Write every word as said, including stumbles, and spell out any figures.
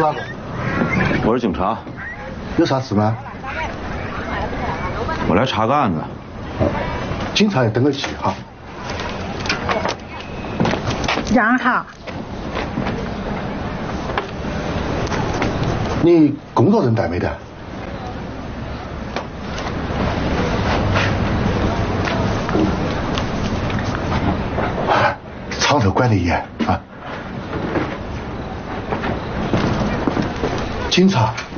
哪个？ 我是警察。 有啥事吗？ 我来查个案子。 警察要登个记哈。 让哈。 你工作证带没得？厂头管得严啊。警察